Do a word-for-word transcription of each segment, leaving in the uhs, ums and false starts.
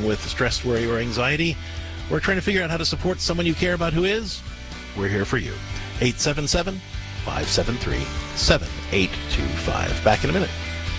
with stress, worry, or anxiety, or trying to figure out how to support someone you care about who is, we're here for you. eight seven seven, five seven three, seven eight two five. Back in a minute.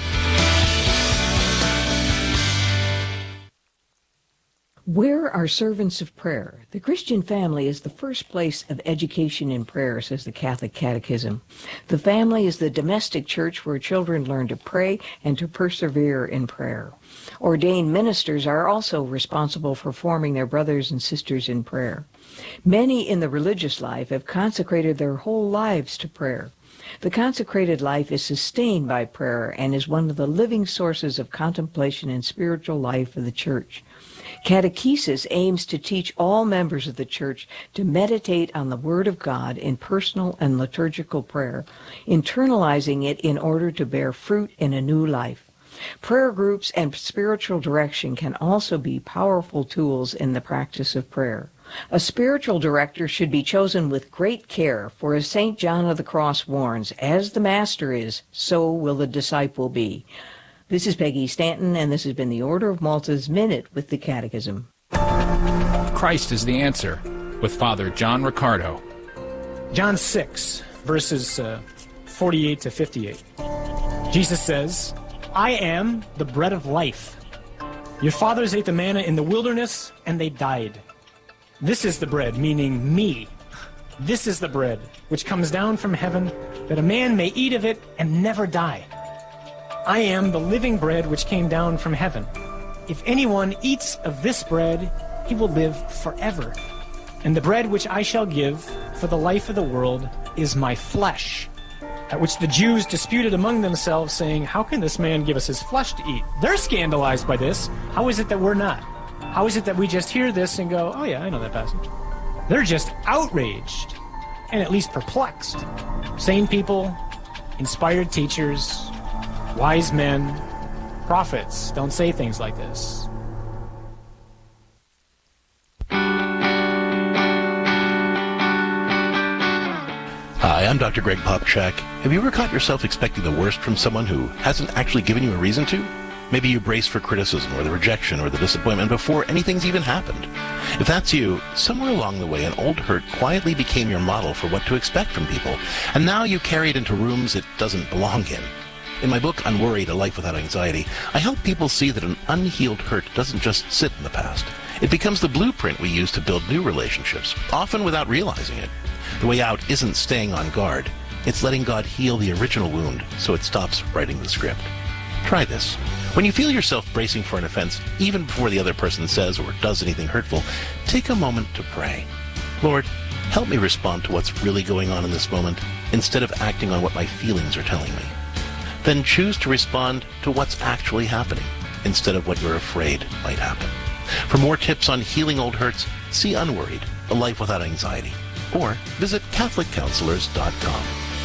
Where are servants of prayer? The Christian family is the first place of education in prayer, says the Catholic Catechism. The family is the domestic church where children learn to pray and to persevere in prayer. Ordained ministers are also responsible for forming their brothers and sisters in prayer. Many in the religious life have consecrated their whole lives to prayer. The consecrated life is sustained by prayer and is one of the living sources of contemplation and spiritual life of the church. Catechesis aims to teach all members of the church to meditate on the Word of God in personal and liturgical prayer, internalizing it in order to bear fruit in a new life. Prayer groups and spiritual direction can also be powerful tools in the practice of prayer. A spiritual director should be chosen with great care, for as Saint John of the Cross warns, as the master is, so will the disciple be. This is Peggy Stanton, and this has been the Order of Malta's Minute with the Catechism. Christ is the answer, with Father John Riccardo. John six, verses uh, forty-eight to fifty-eight. Jesus says, I am the bread of life. Your fathers ate the manna in the wilderness, and they died. This is the bread, meaning me. This is the bread which comes down from heaven, that a man may eat of it and never die. I am the living bread which came down from heaven. If anyone eats of this bread, he will live forever. And the bread which I shall give for the life of the world is my flesh. At which the Jews disputed among themselves, saying, how can this man give us his flesh to eat? They're scandalized by this. How is it that we're not? How is it that we just hear this and go, oh yeah, I know that passage? They're just outraged and at least perplexed. Sane people, inspired teachers, wise men, prophets don't say things like this. Hi, I'm Doctor Greg Popchak. Have you ever caught yourself expecting the worst from someone who hasn't actually given you a reason to? Maybe you brace for criticism or the rejection or the disappointment before anything's even happened. If that's you, somewhere along the way an old hurt quietly became your model for what to expect from people, and now you carry it into rooms it doesn't belong in. In my book, Unworried, A Life Without Anxiety, I help people see that an unhealed hurt doesn't just sit in the past. It becomes the blueprint we use to build new relationships, often without realizing it. The way out isn't staying on guard. It's letting God heal the original wound so it stops writing the script. Try this. When you feel yourself bracing for an offense, even before the other person says or does anything hurtful, take a moment to pray. Lord, help me respond to what's really going on in this moment instead of acting on what my feelings are telling me. Then choose to respond to what's actually happening instead of what you're afraid might happen. For more tips on healing old hurts, see Unworried, A Life Without Anxiety, or visit Catholic Counselors dot com.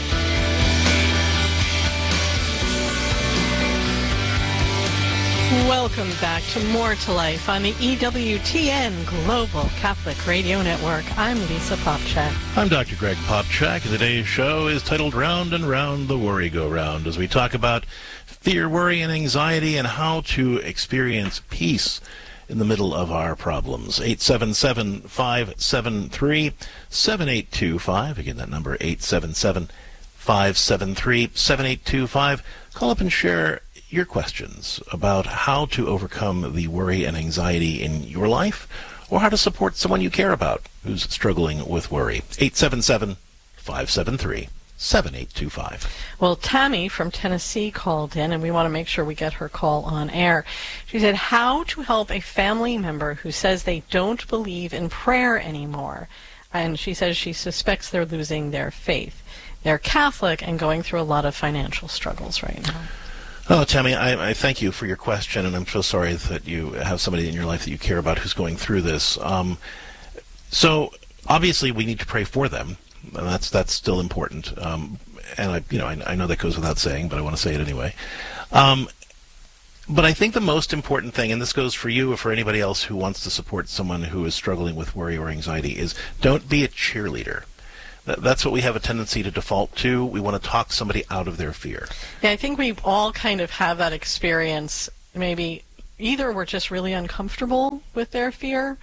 Welcome back to More to Life on the E W T N Global Catholic Radio Network. I'm Lisa Popchak. I'm Doctor Greg Popchak, and today's show is titled Round and Round the Worry Go Round, as we talk about fear, worry, and anxiety and how to experience peace in the middle of our problems. eight seven seven, five seven three, seven eight two five. Again, that number, eight seven seven, five seven three, seven eight two five. Call up and share your questions about how to overcome the worry and anxiety in your life, or how to support someone you care about who's struggling with worry. eight seven seven, five seven three, seven eight two five. Well, Tammy from Tennessee called in, and we want to make sure we get her call on air. She said, how to help a family member who says they don't believe in prayer anymore. And she says she suspects they're losing their faith. They're Catholic and going through a lot of financial struggles right now. Oh, Tammy, I, I thank you for your question, and I'm so sorry that you have somebody in your life that you care about who's going through this. Um, so, obviously, we need to pray for them, and that's that's still important. Um, and I, you know, I, I know that goes without saying, but I want to say it anyway. Um, but I think the most important thing, and this goes for you or for anybody else who wants to support someone who is struggling with worry or anxiety, is don't be a cheerleader. That's what we have a tendency to default to. We want to talk somebody out of their fear. Yeah, I think we all kind of have that experience, maybe either we're just really uncomfortable with their fear,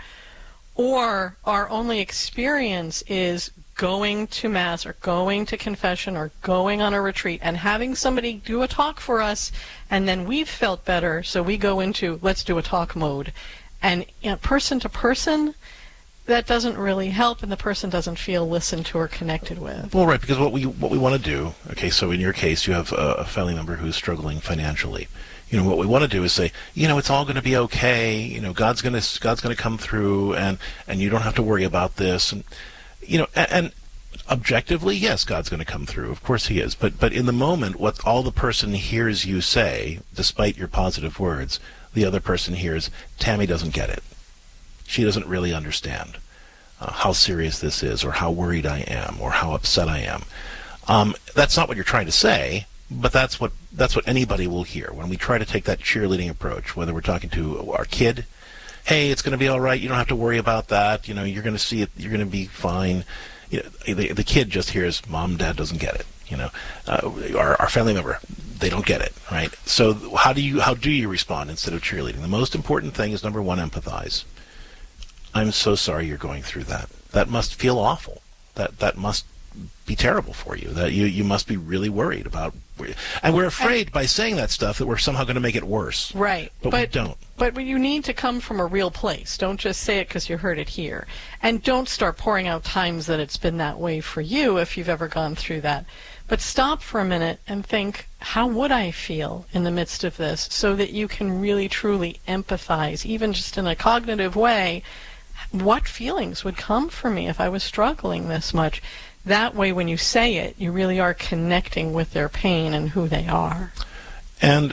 or our only experience is going to Mass or going to confession or going on a retreat and having somebody do a talk for us, and then we've felt better, so we go into let's do a talk mode. And you know, person to person, that doesn't really help, and the person doesn't feel listened to or connected with. Well, right, because what we what we want to do, okay, so in your case, you have a, a family member who's struggling financially. You know, what we want to do is say, you know, it's all going to be okay. You know, God's going to God's going to come through, and and you don't have to worry about this. And you know, and, and objectively, yes, God's going to come through. Of course, He is. But but in the moment, what all the person hears you say, despite your positive words, the other person hears, Tammy doesn't get it. She doesn't really understand uh, how serious this is, or how worried I am, or how upset I am. Um, that's not what you're trying to say. But that's what that's what anybody will hear when we try to take that cheerleading approach, whether we're talking to our kid, hey, it's going to be all right, you don't have to worry about that, you know, you're going to see it, you're going to be fine. You know, the, the kid just hears, Mom, Dad doesn't get it, you know. Uh, our, our family member, they don't get it, right? So how do you how do you respond instead of cheerleading? The most important thing is, number one, empathize. I'm so sorry you're going through that. That must feel awful. That that must be terrible for you. That you, you must be really worried about. And we're afraid by saying that stuff that we're somehow going to make it worse. Right. But, but we don't. But you need to come from a real place. Don't just say it because you heard it here. And don't start pouring out times that it's been that way for you if you've ever gone through that. But stop for a minute and think, how would I feel in the midst of this, so that you can really truly empathize, even just in a cognitive way, what feelings would come for me if I was struggling this much. That way, when you say it, you really are connecting with their pain and who they are. And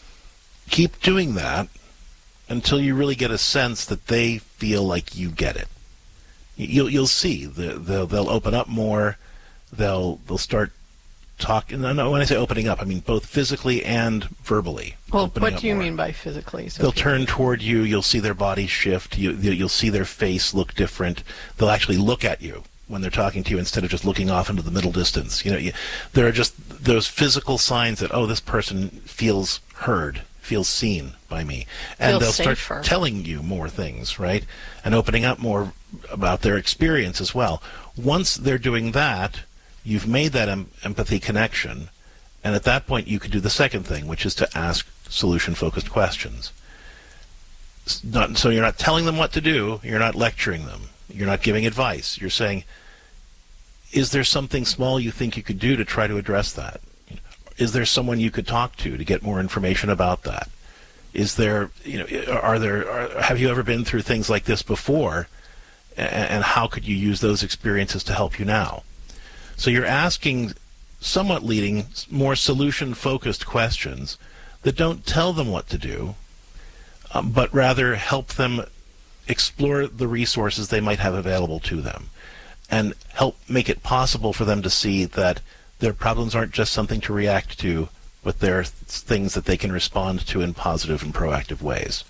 keep doing that until you really get a sense that they feel like you get it. You'll you'll see the, they'll they'll open up more. They'll they'll start talking. No, when I say opening up, I mean both physically and verbally. Well, what do you more. mean by physically? So They'll turn toward you. You'll see their body shift. You you'll see their face look different. They'll actually look at you when they're talking to you instead of just looking off into the middle distance. You know, you, there are just those physical signs that, oh, this person feels heard, feels seen by me. And Feels they'll start safer. telling you more things, right? And opening up more about their experience as well. Once they're doing that, you've made that em- empathy connection, and at that point you could do the second thing, which is to ask solution-focused questions. S- Not, so you're not telling them what to do, you're not lecturing them, you're not giving advice. You're saying, is there something small you think you could do to try to address that? Is there someone you could talk to to get more information about that? Is there, you know, are there, are, have you ever been through things like this before, and, and how could you use those experiences to help you now? So you're asking, somewhat leading, more solution-focused questions that don't tell them what to do, um, but rather help them explore the resources they might have available to them, and help make it possible for them to see that their problems aren't just something to react to, but they're things that they can respond to in positive and proactive ways.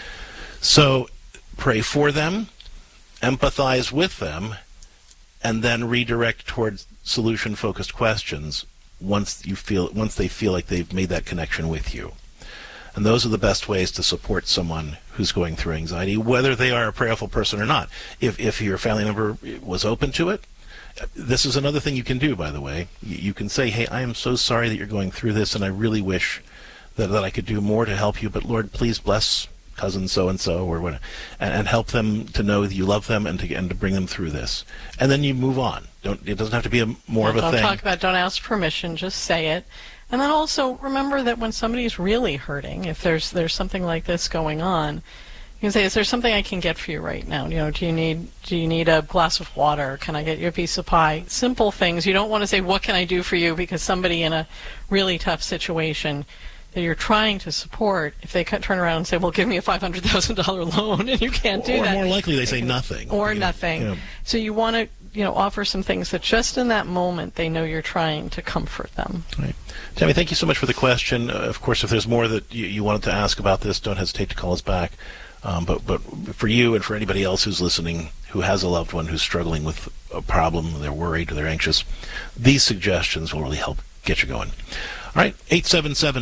So pray for them, empathize with them, and then redirect towards solution-focused questions once you feel once they feel like they've made that connection with you. And those are the best ways to support someone who's going through anxiety, whether they are a prayerful person or not. If if your family member was open to it, this is another thing you can do, by the way. You can say, hey, I am so sorry that you're going through this, and I really wish that, that I could do more to help you, but Lord, please bless cousin so-and-so, or whatever, and, and help them to know that you love them, and to, and to bring them through this. And then you move on. Don't It doesn't have to be a, more Yeah, of a don't thing. Don't talk about, don't ask permission, just say it. And then also remember that when somebody's really hurting, if there's there's something like this going on, you can say, is there something I can get for you right now? You know, do you need do you need a glass of water? Can I get you a piece of pie? Simple things. You don't want to say, what can I do for you? Because somebody in a really tough situation that you're trying to support, if they cut, turn around and say, well, give me a five hundred thousand dollars loan, and you can't do or that. Or more likely they say nothing. Or you know, nothing. you know. So you want to, you know, offer some things that just in that moment they know you're trying to comfort them. Right. Tammy, thank you so much for the question. Uh, of course, if there's more that you, you wanted to ask about this, don't hesitate to call us back. Um, but, but for you and for anybody else who's listening who has a loved one who's struggling with a problem, they're worried or they're anxious, these suggestions will really help get you going. All right, eight seven seven,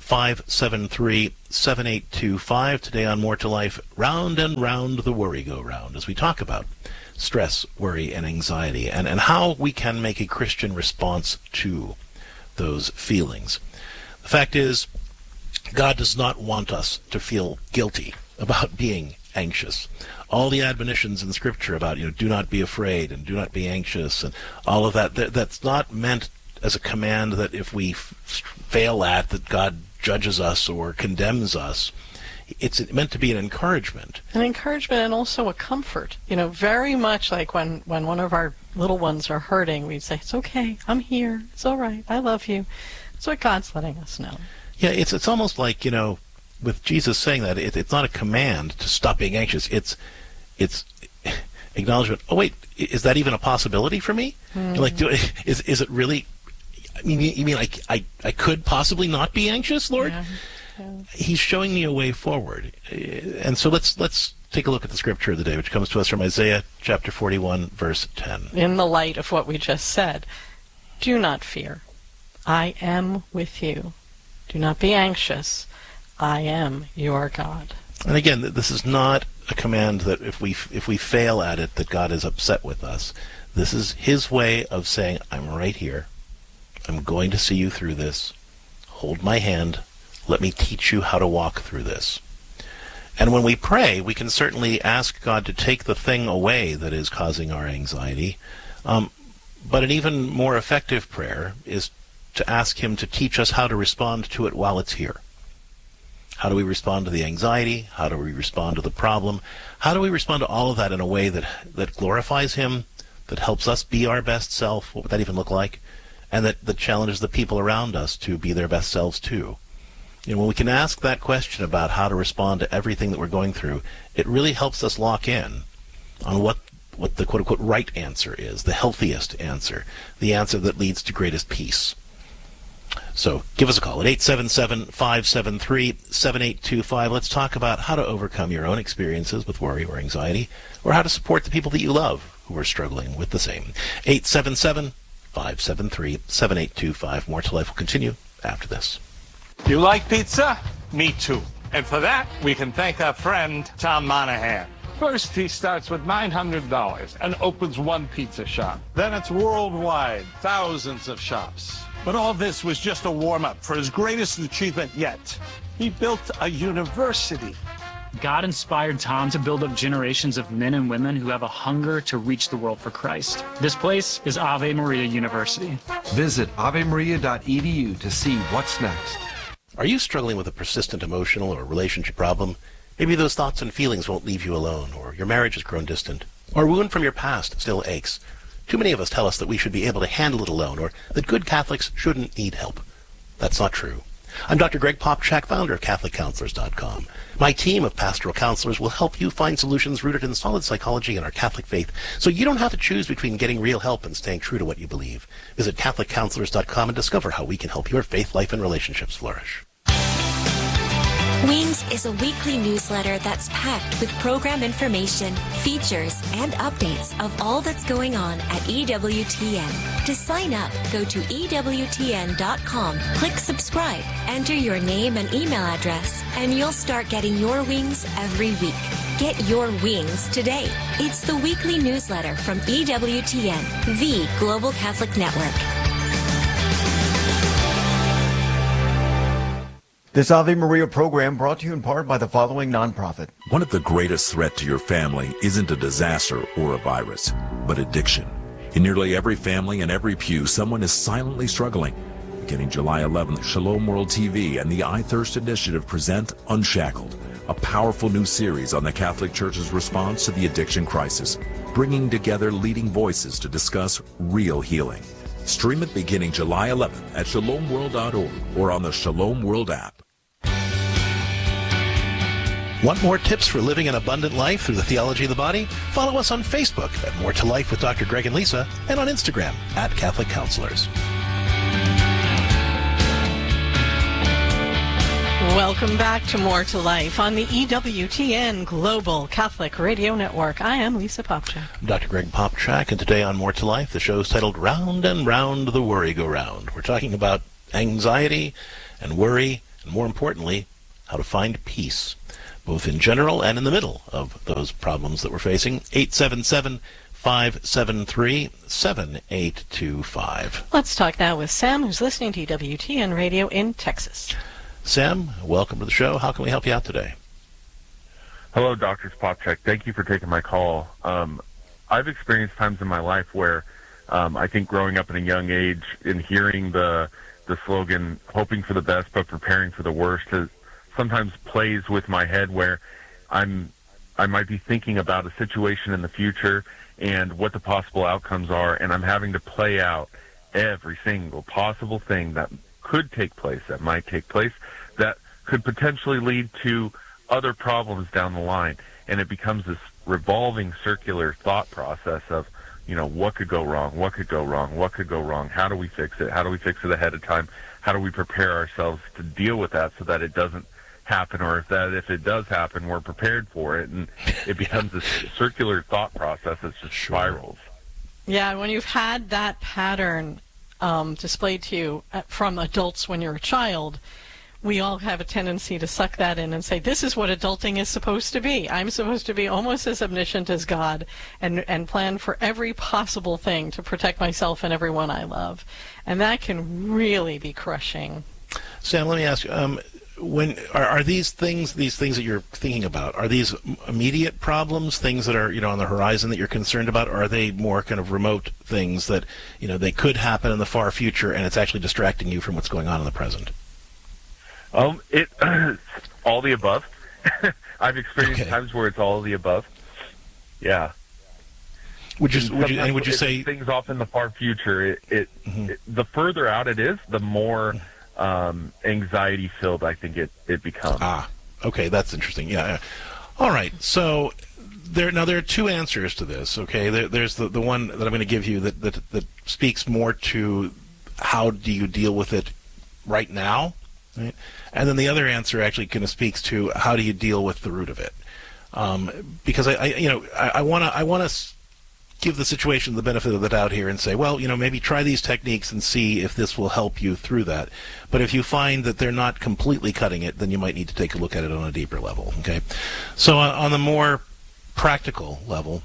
five seven three, seven eight two five. Today on More to Life, round and round the worry go round, as we talk about stress, worry, and anxiety, and, and how we can make a Christian response to those feelings. The fact is, God does not want us to feel guilty about being anxious. All the admonitions in Scripture about, you know, do not be afraid and do not be anxious and all of that, that that's not meant as a command that if we f- fail at, that God judges us or condemns us. It's meant to be an encouragement. An encouragement and also a comfort. You know, very much like when, when one of our little ones are hurting, we'd say, it's okay, I'm here, it's all right, I love you. That's what God's letting us know. Yeah, it's it's almost like, you know, with Jesus saying that, it, it's not a command to stop being anxious. It's it's acknowledgement. Oh wait, is that even a possibility for me? Mm. Like, do, is is it really? I mean, you mean like I I could possibly not be anxious, Lord? Yeah. Yeah. He's showing me a way forward, and so let's let's take a look at the scripture of the day, which comes to us from Isaiah chapter forty-one, verse ten. In the light of what we just said, do not fear. I am with you. Do not be anxious. I am your God. And again, this is not a command that if we if we fail at it, that God is upset with us. This is his way of saying, I'm right here. I'm going to see you through this. Hold my hand. Let me teach you how to walk through this. And when we pray, we can certainly ask God to take the thing away that is causing our anxiety. Um, but an even more effective prayer is to ask him to teach us how to respond to it while it's here. How do we respond to the anxiety? How do we respond to the problem? How do we respond to all of that in a way that, that glorifies him, that helps us be our best self? What would that even look like? And that, that challenges the people around us to be their best selves too. You know, when we can ask that question about how to respond to everything that we're going through, it really helps us lock in on what, what the quote-unquote right answer is, the healthiest answer, the answer that leads to greatest peace. So give us a call at eight seven seven, five seven three, seven eight two five. Let's talk about how to overcome your own experiences with worry or anxiety, or how to support the people that you love who are struggling with the same. eight seven seven, five seven three, seven eight two five. More to Life will continue after this. You like pizza? Me too. And for that, we can thank our friend Tom Monahan. First, he starts with nine hundred dollars and opens one pizza shop. Then it's worldwide, thousands of shops. But all this was just a warm-up for his greatest achievement yet. He built a university. God inspired Tom to build up generations of men and women who have a hunger to reach the world for Christ. This place is Ave Maria University. Visit ave maria dot e d u to see what's next. Are you struggling with a persistent emotional or relationship problem? Maybe those thoughts and feelings won't leave you alone, or your marriage has grown distant, or a wound from your past still aches. Too many of us tell us that we should be able to handle it alone, or that good Catholics shouldn't need help. That's not true. I'm Doctor Greg Popchak, founder of Catholic Counselors dot com. My team of pastoral counselors will help you find solutions rooted in solid psychology and our Catholic faith, so you don't have to choose between getting real help and staying true to what you believe. Visit Catholic Counselors dot com and discover how we can help your faith, life, and relationships flourish. Wings is a weekly newsletter that's packed with program information, features, and updates of all that's going on at E W T N. To sign up, go to E W T N dot com, click subscribe, enter your name and email address, and you'll start getting your wings every week. Get your wings today. It's the weekly newsletter from E W T N, the Global Catholic Network. This Ave Maria program brought to you in part by the following nonprofit. One of the greatest threats to your family isn't a disaster or a virus, but addiction. In nearly every family and every pew, someone is silently struggling. Beginning July eleventh, Shalom World T V and the I Thirst Initiative present Unshackled, a powerful new series on the Catholic Church's response to the addiction crisis, bringing together leading voices to discuss real healing. Stream it beginning July eleventh at shalom world dot org or on the Shalom World app. Want more tips for living an abundant life through the theology of the body? Follow us on Facebook at More to Life with Doctor Greg and Lisa, and on Instagram at Catholic Counselors. Welcome back to More to Life on the E W T N Global Catholic Radio Network. I am Lisa Popchak. Doctor Greg Popchak, and today on More to Life, the show is titled Round and Round the Worry Go Round. We're talking about anxiety and worry, and more importantly, how to find peace, both in general and in the middle of those problems that we're facing. eight seven seven, five seven three, seven eight two five. Let's talk now with Sam, who's listening to W T N Radio in Texas. Sam, welcome to the show. How can we help you out today? Hello, Doctor Popchak. Thank you for taking my call. Um, I've experienced times in my life where um, I think growing up at a young age and hearing the the slogan, hoping for the best but preparing for the worst, has sometimes plays with my head where I'm I might be thinking about a situation in the future and what the possible outcomes are, and I'm having to play out every single possible thing that could take place, that might take place, that could potentially lead to other problems down the line. And it becomes this revolving circular thought process of, you know, what could go wrong, what could go wrong, what could go wrong, how do we fix it, how do we fix it ahead of time, how do we prepare ourselves to deal with that so that it doesn't happen, or if that if it does happen, we're prepared for it. And it becomes this circular thought process that just spirals. Yeah, when you've had that pattern um, displayed to you from adults when you're a child, we all have a tendency to suck that in and say, this is what adulting is supposed to be. I'm supposed to be almost as omniscient as God and, and plan for every possible thing to protect myself and everyone I love. And that can really be crushing. Sam, let me ask you, um, when are, are these things, these things that you're thinking about, are these immediate problems, things that are, you know, on the horizon that you're concerned about, or are they more kind of remote things that, you know, they could happen in the far future and it's actually distracting you from what's going on in the present? Um, it all the above. I've experienced okay. times where it's all of the above. Yeah. Would you, would you and would you say things off in the far future? It, it, mm-hmm. it the further out it is, the more um, anxiety filled I think it it becomes. Ah, okay, that's interesting. Yeah. yeah. All right. So there now there are two answers to this. Okay, there, there's the the one that I'm going to give you that, that that speaks more to how do you deal with it right now. Right? And then the other answer actually kind of speaks to how do you deal with the root of it, um, because I, I, you know, I want to, I want to give the situation the benefit of the doubt here and say, well, you know, maybe try these techniques and see if this will help you through that. But if you find that they're not completely cutting it, then you might need to take a look at it on a deeper level. Okay, so on, on the more practical level,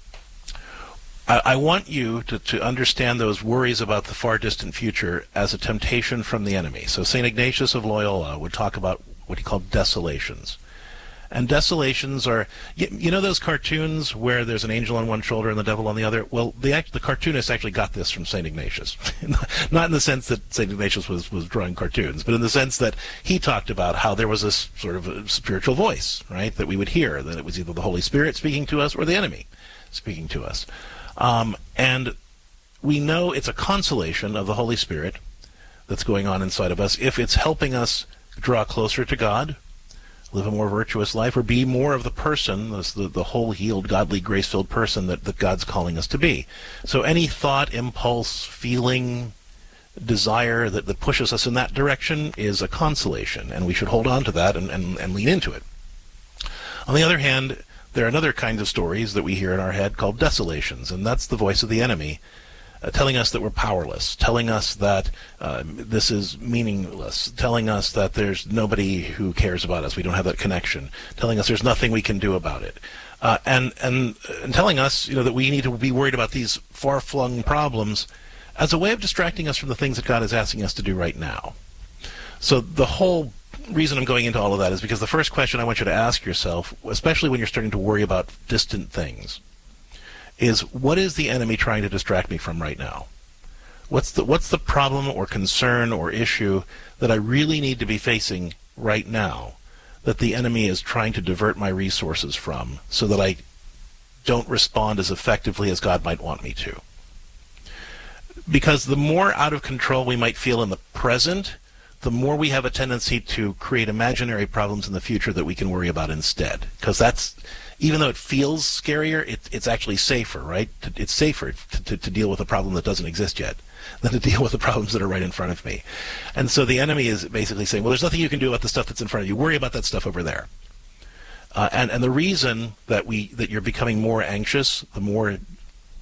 I, I want you to, to understand those worries about the far distant future as a temptation from the enemy. So Saint Ignatius of Loyola would talk about what he called desolations. And desolations are, you, you know those cartoons where there's an angel on one shoulder and the devil on the other? Well, the, act, the cartoonist actually got this from Saint Ignatius. Not in the sense that Saint Ignatius was, was drawing cartoons, but in the sense that he talked about how there was this sort of a spiritual voice, right, that we would hear, that it was either the Holy Spirit speaking to us or the enemy speaking to us. Um, and we know it's a consolation of the Holy Spirit that's going on inside of us if it's helping us draw closer to God, live a more virtuous life, or be more of the person, the, the whole healed, godly, grace-filled person that, that God's calling us to be. So any thought, impulse, feeling, desire that, that pushes us in that direction is a consolation, and we should hold on to that and, and, and lean into it. On the other hand, there are another kind of stories that we hear in our head called desolations, and that's the voice of the enemy uh, telling us that we're powerless, telling us that uh, this is meaningless, telling us that there's nobody who cares about us, we don't have that connection, telling us there's nothing we can do about it, uh, and, and, and telling us, you know, that we need to be worried about these far-flung problems as a way of distracting us from the things that God is asking us to do right now. So the whole reason I'm going into all of that is because the first question I want you to ask yourself, especially when you're starting to worry about distant things, is what is the enemy trying to distract me from right now? What's the what's the problem or concern or issue that I really need to be facing right now that the enemy is trying to divert my resources from so that I don't respond as effectively as God might want me to? Because the more out of control we might feel in the present, the more we have a tendency to create imaginary problems in the future that we can worry about instead. Because that's, even though it feels scarier, it, it's actually safer, right? It's safer to, to, to deal with a problem that doesn't exist yet than to deal with the problems that are right in front of me. And so the enemy is basically saying, well, there's nothing you can do about the stuff that's in front of you. Worry about that stuff over there. Uh, and, and the reason that we that you're becoming more anxious, the more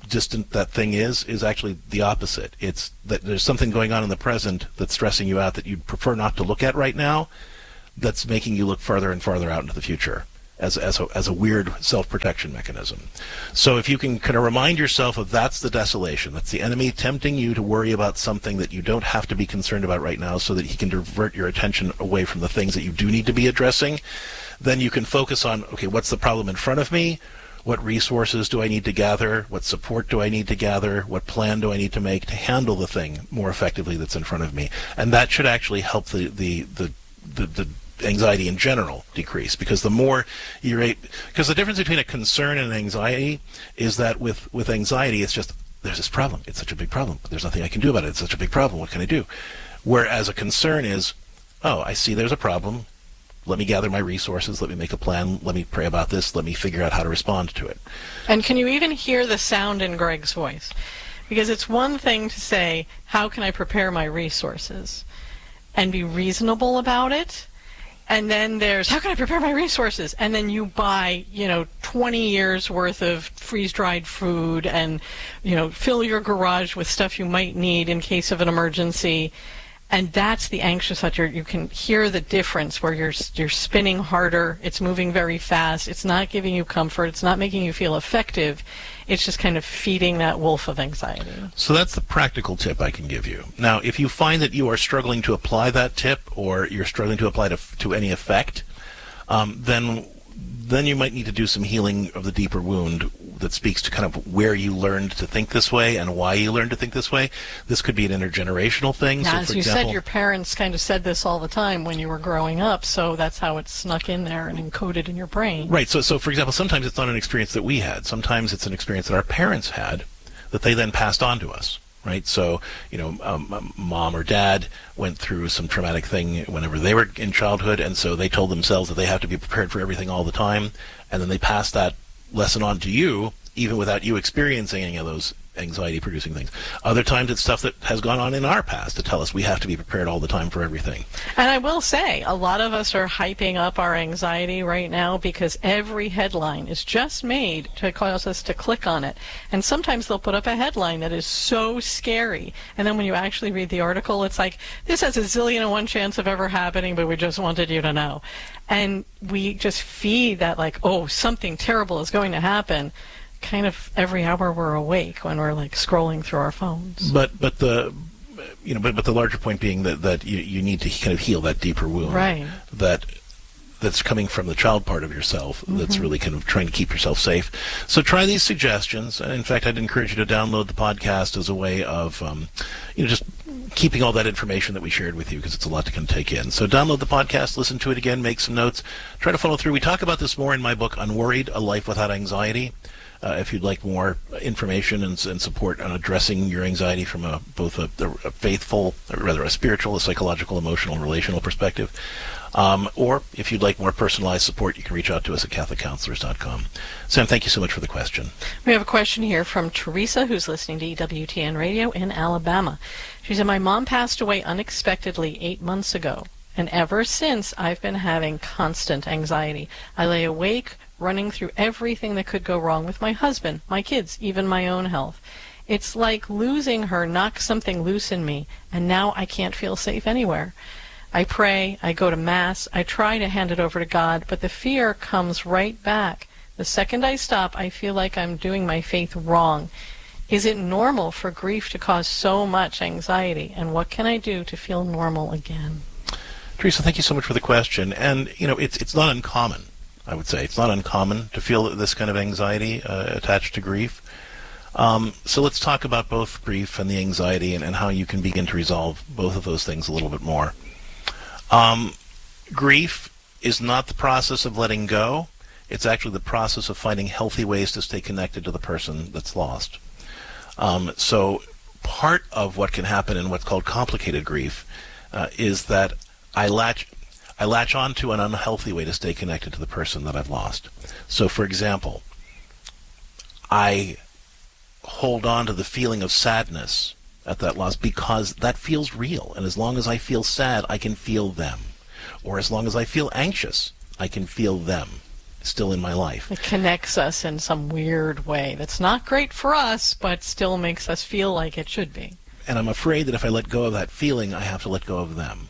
distant that thing is, is actually the opposite. It's that there's something going on in the present that's stressing you out that you'd prefer not to look at right now, that's making you look farther and farther out into the future as, as, a, as a weird self-protection mechanism. So if you can kind of remind yourself of that's the desolation, that's the enemy tempting you to worry about something that you don't have to be concerned about right now so that he can divert your attention away from the things that you do need to be addressing, then you can focus on, okay, what's the problem in front of me? What resources do I need to gather? What support do I need to gather? What plan do I need to make to handle the thing more effectively that's in front of me? And that should actually help the, the, the, the, the anxiety in general decrease, because the more you're a, because the difference between a concern and an anxiety is that with with anxiety it's just there's this problem, it's such a big problem, but there's nothing I can do about it, it's such a big problem, what can I do? Whereas a concern is, oh, I see there's a problem, let me gather my resources, let me make a plan, let me pray about this, let me figure out how to respond to it. And can you even hear the sound in Greg's voice? Because it's one thing to say, how can I prepare my resources, and be reasonable about it. And then there's, how can I prepare my resources? And then you buy, you know, twenty years worth of freeze-dried food and, you know, fill your garage with stuff you might need in case of an emergency. And that's the anxious thought. You're, you can hear the difference where you're, you're spinning harder. It's moving very fast. It's not giving you comfort. It's not making you feel effective. It's just kind of feeding that wolf of anxiety. So that's the practical tip I can give you. Now, if you find that you are struggling to apply that tip, or you're struggling to apply to, to any effect, um, then then you might need to do some healing of the deeper wound that speaks to kind of where you learned to think this way and why you learned to think this way. This could be an intergenerational thing. Now, so, as for you example, said, your parents kind of said this all the time when you were growing up, so that's how it snuck in there and encoded in your brain. Right. So, so for example, sometimes it's not an experience that we had. Sometimes it's an experience that our parents had that they then passed on to us. Right. So, you know, um, mom or dad went through some traumatic thing whenever they were in childhood, and so they told themselves that they have to be prepared for everything all the time, and then they passed that lesson on to you, even without you experiencing any of those anxiety-producing things. Other times it's stuff that has gone on in our past to tell us we have to be prepared all the time for everything. And I will say, a lot of us are hyping up our anxiety right now because every headline is just made to cause us to click on it. And sometimes they'll put up a headline that is so scary, and then when you actually read the article, it's like, this has a zillion and one chance of ever happening, but we just wanted you to know. And we just feed that, like, oh, something terrible is going to happen, kind of every hour we're awake when we're like scrolling through our phones. But but the you know but, but the larger point being that, that you, you need to kind of heal that deeper wound. Right. That that's coming from the child part of yourself, mm-hmm. that's really kind of trying to keep yourself safe. So try these suggestions. In fact, I'd encourage you to download the podcast as a way of um, you know just keeping all that information that we shared with you, because it's a lot to kind of take in. So download the podcast, listen to it again, make some notes, try to follow through. We talk about this more in my book, Unworried, A Life Without Anxiety. Uh, if you'd like more information and, and support on addressing your anxiety from a, both a, a faithful, or rather a spiritual, a psychological, emotional, relational perspective. Um, or if you'd like more personalized support, you can reach out to us at catholic counselors dot com. Sam, thank you so much for the question. We have a question here from Teresa, who's listening to E W T N Radio in Alabama. She said, my mom passed away unexpectedly eight months ago, and ever since I've been having constant anxiety. I lay awake, running through everything that could go wrong with my husband, my kids, even my own health. It's like losing her knocked something loose in me, and now I can't feel safe anywhere. I pray, I go to Mass, I try to hand it over to God, but the fear comes right back. The second I stop, I feel like I'm doing my faith wrong. Is it normal for grief to cause so much anxiety, and what can I do to feel normal again? Teresa, thank you so much for the question. And, you know, it's it's not uncommon. I would say it's not uncommon to feel this kind of anxiety uh, attached to grief. Um, so let's talk about both grief and the anxiety, and, and how you can begin to resolve both of those things a little bit more. Um, grief is not the process of letting go. It's actually the process of finding healthy ways to stay connected to the person that's lost. Um, so part of what can happen in what's called complicated grief uh, is that I latch I latch on to an unhealthy way to stay connected to the person that I've lost. So, for example, I hold on to the feeling of sadness at that loss because that feels real. And as long as I feel sad, I can feel them. Or as long as I feel anxious, I can feel them. still in my life. It connects us in some weird way that's not great for us, but still makes us feel like it should be. And I'm afraid that if I let go of that feeling, I have to let go of them.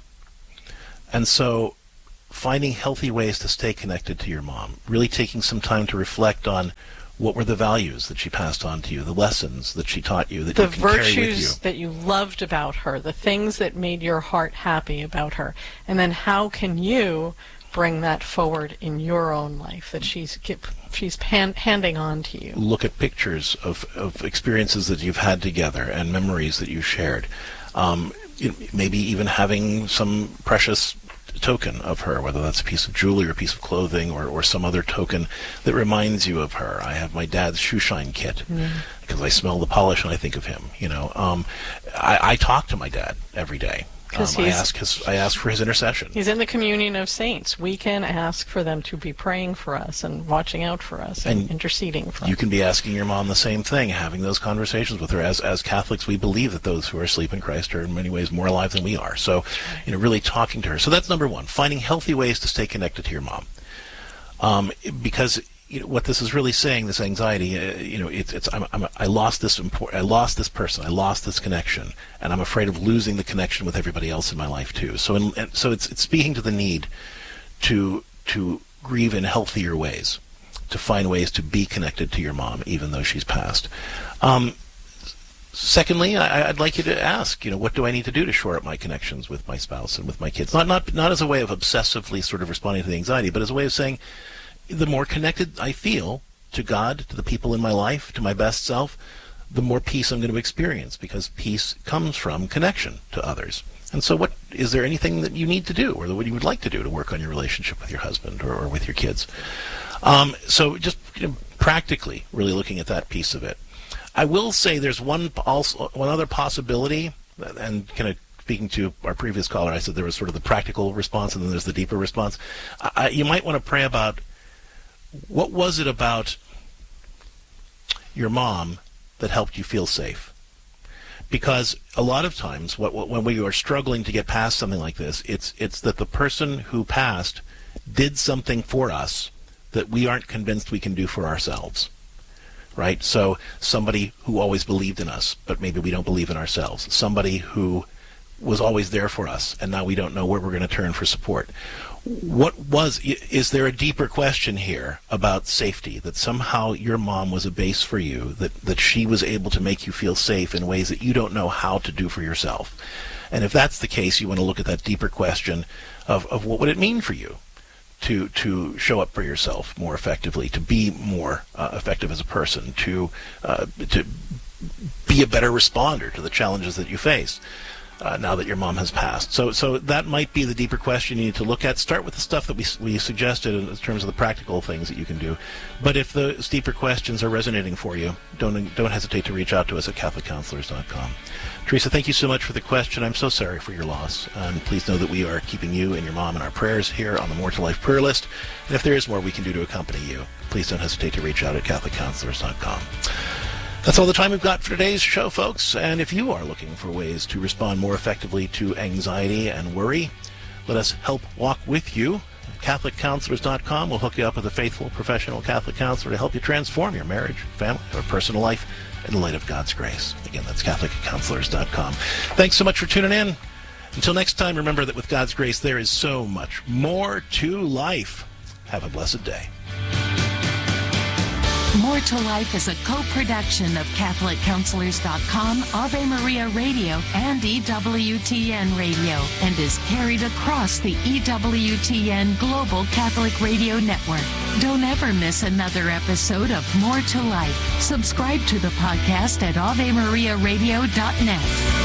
And so finding healthy ways to stay connected to your mom, really taking some time to reflect on what were the values that she passed on to you, the lessons that she taught you that the you can carry with you. The virtues that you loved about her, the things that made your heart happy about her. And then how can you bring that forward in your own life that she's she's hand, handing on to you? Look at pictures of, of experiences that you've had together and memories that you shared. Um, you know, maybe even having some precious token of her, whether that's a piece of jewelry or a piece of clothing or, or some other token that reminds you of her. I have my dad's shoe shine kit mm. because I smell the polish and I think of him. You know, um, I, I talk to my dad every day. Um, I ask his, I ask for his intercession. He's in the communion of saints. We can ask for them to be praying for us and watching out for us and, and interceding for us. You can be asking your mom the same thing, having those conversations with her. As as Catholics, we believe that those who are asleep in Christ are in many ways more alive than we are. So, you know, really talking to her. So that's number one, finding healthy ways to stay connected to your mom. Um, because you know, what this is really saying, this anxiety, uh, you know, it's, it's I'm, I'm, I lost this import, I lost this person, I lost this connection, and I'm afraid of losing the connection with everybody else in my life too. So, in, and so it's it's speaking to the need to to grieve in healthier ways, to find ways to be connected to your mom, even though she's passed. Um, secondly, I, I'd like you to ask, you know, what do I need to do to shore up my connections with my spouse and with my kids? Not not not as a way of obsessively sort of responding to the anxiety, but as a way of saying, the more connected I feel to God, to the people in my life, to my best self, the more peace I'm going to experience, because peace comes from connection to others. And so what is there anything that you need to do or what you would like to do to work on your relationship with your husband or, or with your kids? Um, so just you know, practically really looking at that piece of it. I will say there's one also one other possibility, and kind of speaking to our previous caller, I said there was sort of the practical response and then there's the deeper response. I, you might want to pray about what was it about your mom that helped you feel safe? Because a lot of times, what, what, when we are struggling to get past something like this, it's it's that the person who passed did something for us that we aren't convinced we can do for ourselves, right? So somebody who always believed in us, but maybe we don't believe in ourselves. Somebody who was always there for us, and now we don't know where we're going to turn for support. What was, is there a deeper question here about safety, that somehow your mom was a base for you, that, that she was able to make you feel safe in ways that you don't know how to do for yourself? And if that's the case, you want to look at that deeper question of, of what would it mean for you to to show up for yourself more effectively, to be more uh, effective as a person, to uh, to be a better responder to the challenges that you face. Uh, now that your mom has passed. So so that might be the deeper question you need to look at. Start with the stuff that we we suggested in terms of the practical things that you can do. But if the deeper questions are resonating for you, don't don't hesitate to reach out to us at Catholic Counselors dot com. Teresa, thank you so much for the question. I'm so sorry for your loss. And please know that we are keeping you and your mom in our prayers here on the More to Life prayer list. And if there is more we can do to accompany you, please don't hesitate to reach out at Catholic Counselors dot com. That's all the time we've got for today's show, folks. And if you are looking for ways to respond more effectively to anxiety and worry, let us help walk with you. Catholic Counselors dot com will hook you up with a faithful, professional Catholic counselor to help you transform your marriage, family, or personal life in the light of God's grace. Again, that's Catholic Counselors dot com. Thanks so much for tuning in. Until next time, remember that with God's grace, there is so much more to life. Have a blessed day. More to Life is a co-production of Catholic Counselors dot com, Ave Maria Radio, and E W T N Radio, and is carried across the E W T N Global Catholic Radio Network. Don't ever miss another episode of More to Life. Subscribe to the podcast at Ave Maria Radio dot net.